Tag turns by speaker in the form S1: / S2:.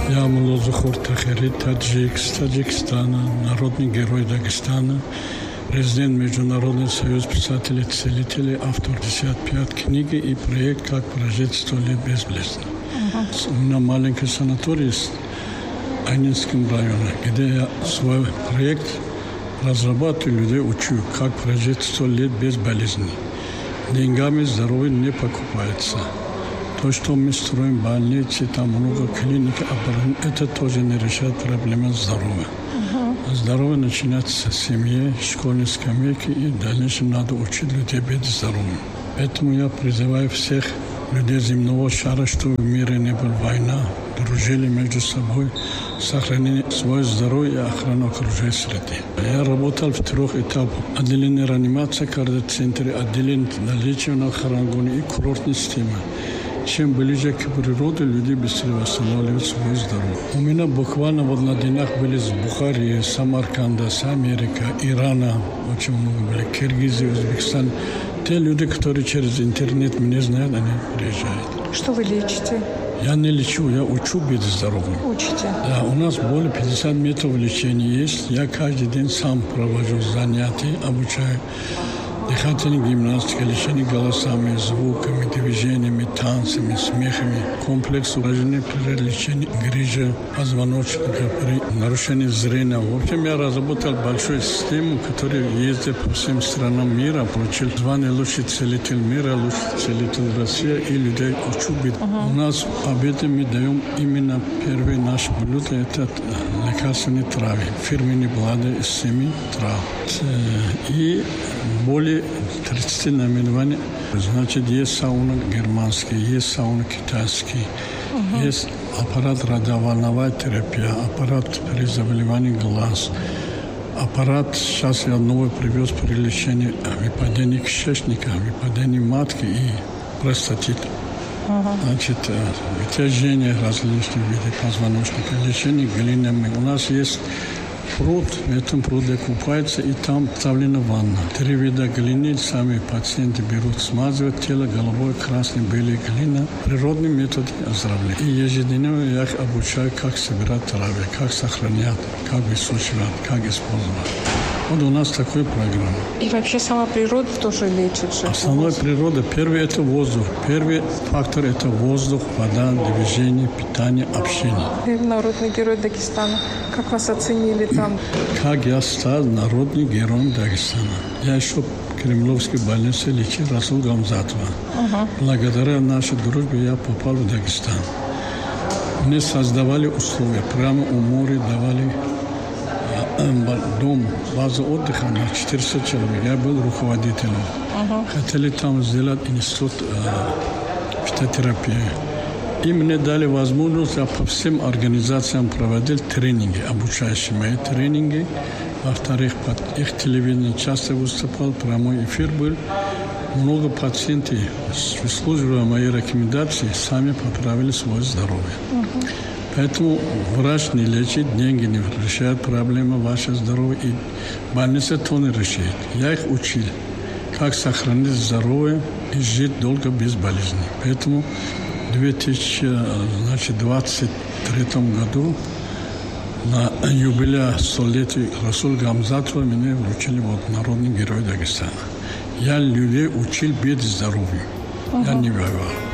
S1: Я Муллозухур Тахери, таджик с Таджикистана, народный герой Дагестана, президент Международный союз писателей-целителей, автор 55 книги и проект «Как прожить 100 лет безболезненно». У меня маленький санаторий в Айнинском районе, где я свой проект разрабатываю, людей учу, как прожить 100 лет безболезненно. Деньгами здоровье не покупается. То, что мы строим больницы, там много клиник, это тоже не решает проблему здоровья. Здоровье начинается с семьи, школьной скамейки, и в дальнейшем надо учить людей быть здоровыми. Поэтому я призываю всех людей земного шара, чтобы в мире не было война, дружили между собой, сохранили свое здоровье и охрану окружающей среды. Я работал в 3 этапах. Отделение реанимации, кардиоцентре, отделение лечебного охраны и курортной системы. Чем ближе к природе, люди быстрее восстанавливают свое здоровье. У меня буквально на днях были с Бухари, Самарканда, с Америки, Ирана, очень много были, Киргизии, Узбекистан. Те люди, которые через интернет меня знают, они приезжают.
S2: Что вы лечите?
S1: Я не лечу, я учу быть здоровым.
S2: Учите?
S1: Да, у нас более 50 метров лечения есть. Я каждый день сам провожу занятия, обучаю. Дыхательная гимнастика, лечение голосами, звуками, движениями, танцами, смехами, комплекс упражнений при лечении грыжи позвоночника, при нарушении зрения. В общем, я разработал большую систему, которая ездит по всем странам мира, получил звание лучший целитель мира, лучший целитель России, и людей учу быть. У нас в обеде мы даем именно первое наше блюдо, это лекарственные травы, фирменные блюда из 7 трав. И более 30 наименований. Значит, есть сауна германский, есть сауна китайский, есть аппарат радиоволновая терапия, аппарат при заболевании глаз, аппарат, сейчас я новый привез при лечении выпадения кишечника, выпадения матки и простатита. Значит, вытяжение различных видов позвоночника, лечение глинами. У нас есть пруд, в этом пруде купаются, и там вставлена ванна. 3 вида глины, сами пациенты берут, смазывают тело головой, красной, белой глина. Природный метод оздоровления. И ежедневно я их обучаю, как собирать травы, как сохранять, как высушивать, как использовать. Вот у нас такая программа.
S2: И вообще сама природа тоже лечит же?
S1: Основная природа. Первый – это воздух. Первый фактор – это воздух, вода, движение, питание, общение.
S2: Вы народный герой Дагестана. Как вас оценили там?
S1: Как я стал народным героем Дагестана. Я еще в Кремлевской больнице лечил Расул Гамзатова. Благодаря нашей дружбе я попал в Дагестан. Мне создавали условия. Прямо у моря давали дом, базу отдыха на 400 человек. Я был руководителем. Хотели там сделать институт фитотерапии. И мне дали возможность, я по всем организациям проводил тренинги, обучающие мои тренинги. Во-вторых, под их телевидением часто выступал, прямой эфир был. Много пациентов, выслушивая мои рекомендации, сами поправили свое здоровье. Поэтому врач не лечит, деньги не решают проблемы вашего здоровья, и больница то не решает. Я их учил, как сохранить здоровье и жить долго без болезней. Поэтому в 2023 году на юбилей 100-летия Расул Гамзатова меня вручили народный герой Дагестана. Я людей учил быть здоровым. Я не воевал.